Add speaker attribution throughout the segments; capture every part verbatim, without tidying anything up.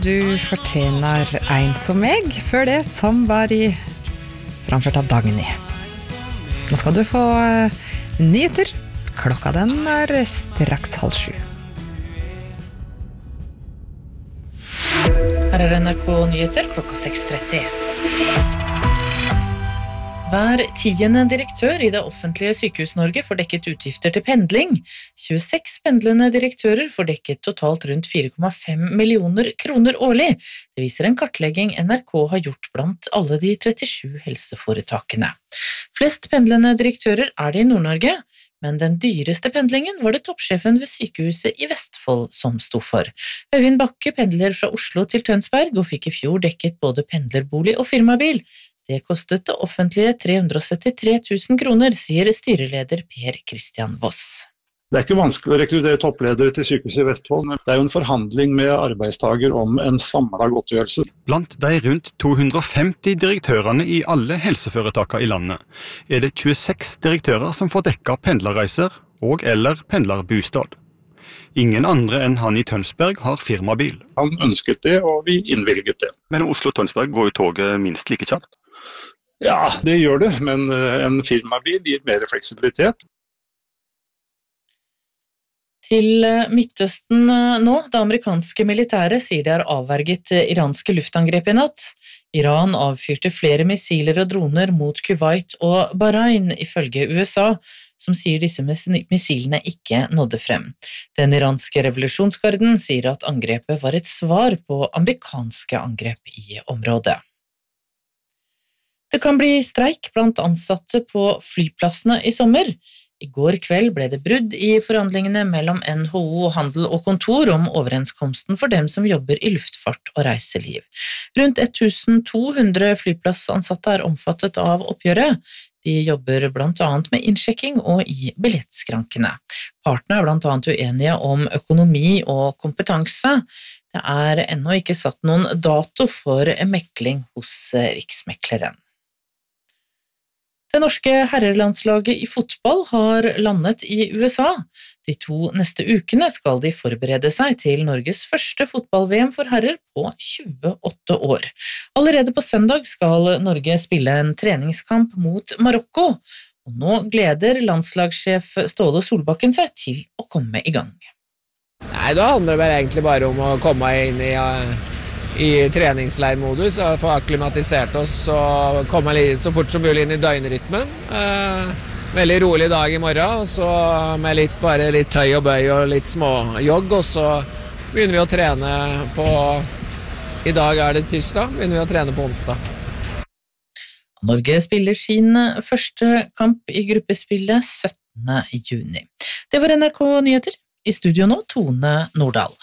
Speaker 1: Du fortjener en som meg, før det som var i framført av Dagny. Nå skal du få uh, nyheter. Klokka den er straks halv sju.
Speaker 2: Her er N R K Nyheter klokka seks tretti. Hver tiende direktør i det offentlige sykehus-Norge får dekket utgifter til pendling. tjueseks pendlende direktører får dekket totalt rundt fire komma fem millioner kroner årlig. Det viser en kartlegging N R K har gjort blant alle de trettisju helseforetakene. Flest pendlende direktører er det i Nord-Norge, men den dyreste pendlingen var det toppsjefen ved sykehuset i Vestfold som sto for. Øyvind Bakke pendler fra Oslo til Tønsberg og fikk i fjor dekket både pendlerbolig og firmabil. Det kostet det offentlige tre hundre og syttitre tusen kroner, sier styreleder Per Christian Voss.
Speaker 3: Det er ikke vanskelig å rekruttere toppledere til sykehuset i Vestfold. Det er jo en forhandling med arbeidstager om en samlet godtgjørelse.
Speaker 4: Blant de rundt to hundre og femti direktørene i alle helseforetakene i landet er det tjueseks direktører som får dekket pendlerreiser og eller pendlerbostad. Ingen andre enn han i Tønsberg har firmabil.
Speaker 3: Han ønsket det, og vi innvilget det.
Speaker 4: Men Oslo-Tønsberg går jo toget minst like kjapt.
Speaker 3: Ja, det gjør det, men en firmabil gir mer fleksibilitet.
Speaker 2: Til Midtøsten nå. Det amerikanske militæret sier det har avverget iranske luftangrep i natt. Iran avfyrte flere missiler og droner mot Kuwait og Bahrain, ifølge U S A, som sier disse missilene ikke nådde frem. Den iranske revolusjonsgarden sier at angrepet var et svar på amerikanske angrep i området. Det kan bli streik blant ansatte på flyplassene i sommer. I går kveld ble det brudd i forhandlingene mellom N H O og Handel og Kontor om overenskomsten for dem som jobber i luftfart og reiseliv. Rundt to hundre flyplassansatte er omfattet av oppgjøret. De jobber blant annet med innsjekking og i billettskrankene. Partene er blant annet uenige om økonomi og kompetanse. Det er ennå ikke satt noen dato for mekling hos Riksmekleren. Det norske herrelandslaget i fotball har landet i U S A. De to neste ukene skal de forberede seg til Norges første fotball-V M for herrer på tjueåtte år. Allerede på søndag skal Norge spille en treningskamp mot Marokko, og nå gleder landslagssjef Ståle Solbakken seg til å komme i gang.
Speaker 5: Nei, da handler det vel egentlig bare om å komme inn i... i treningsleirmodus og få akklimatisert oss og komme så fort som mulig inn i døgnrytmen. Eh, veldig rolig dag i morgen, og så med litt, bare litt tøy og bøy og litt småjogg, og så begynner vi å trene på, i dag er det tirsdag, begynner vi å trene på onsdag.
Speaker 2: Norge spiller sin første kamp i gruppespillet syttende juni. Det var N R K Nyheter. I studio nå, Tone Nordahl.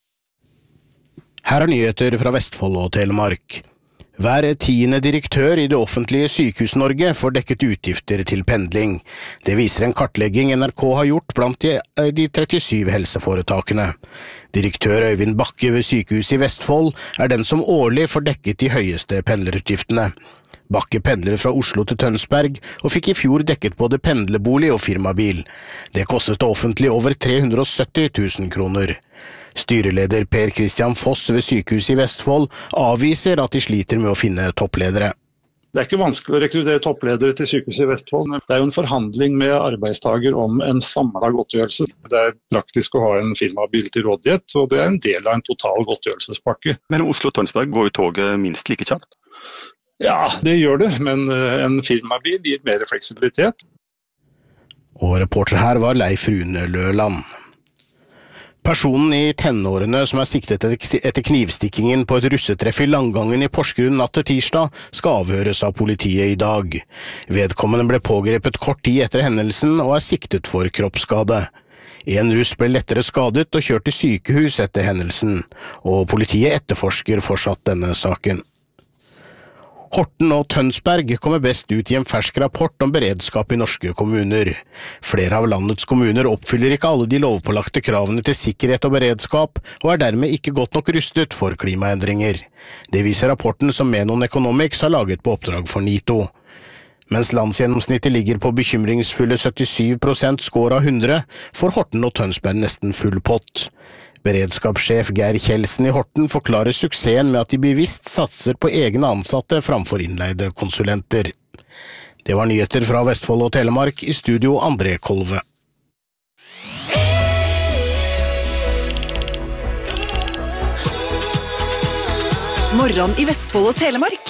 Speaker 6: Her er nyheter fra Vestfold og Telemark. Hver tiende direktør i det offentlige sykehus-Norge får dekket utgifter til pendling. Det viser en kartlegging N R K har gjort blant de, de trettisju helseforetakene. Direktør Øyvind Bakke ved sykehuset i Vestfold er den som årlig får dekket de høyeste pendlerutgiftene. Bakke pendler fra Oslo til Tønsberg og fikk i fjor dekket både pendlerbolig og firmabil. Det kostet det offentlig over tre hundre og sytti tusen kroner. Styreleder Per Christian Voss ved sykehuset i Vestfold avviser at de sliter med å finne toppledere.
Speaker 3: Det er ikke vanskelig å rekruttere toppledere til sykehuset i Vestfold. Det er jo en forhandling med arbeidstager om en samlet godtgjørelse. Det er praktisk å ha en firmabil til rådighet, og det er en del av en total godtgjørelsespakke.
Speaker 4: Men Oslo-Tønsberg går jo toget minst like kjapt.
Speaker 3: Ja, det gjør det, men en firmabil gir mer fleksibilitet.
Speaker 6: Og reporter her var Leif Rune Løland. Personen i tenårene som er siktet etter knivstikkingen på et russetreff i Langangen i Porsgrunn natt til tirsdag skal avhøres av politiet i dag. Vedkommende ble pågrepet kort tid etter hendelsen og er siktet for kroppsskade. En russ ble lettere skadet og kjørt til sykehus etter hendelsen, og politiet etterforsker fortsatt denne saken. Horten og Tønsberg kommer best ut i en fersk rapport om beredskap i norske kommuner. Flere av landets kommuner oppfyller ikke alle de lovpålagte kravene til sikkerhet og beredskap, og er dermed ikke godt nok rustet for klimaendringer. Det viser rapporten som Menon Economics har laget på oppdrag for NITO. Mens landsgjennomsnittet ligger på bekymringsfulle syttisju prosent score av hundre, får Horten og Tønsberg nesten full pott. Beredskapssjef Geir Kjeldsen i Horten forklarer suksessen med at de bevisst satser på egne ansatte framfor innleide konsulenter. Det var nyheter fra Vestfold og Telemark, i studio André Kolve.
Speaker 7: Morgen i Vestfold og Telemark